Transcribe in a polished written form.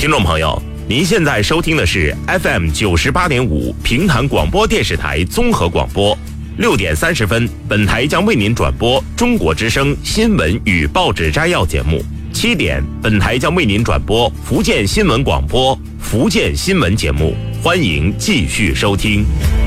听众朋友，您现在收听的是 FM 98.5平潭广播电视台综合广播。6点30分，本台将为您转播中国之声新闻与报纸摘要节目。7点，本台将为您转播福建新闻广播福建新闻节目，欢迎继续收听。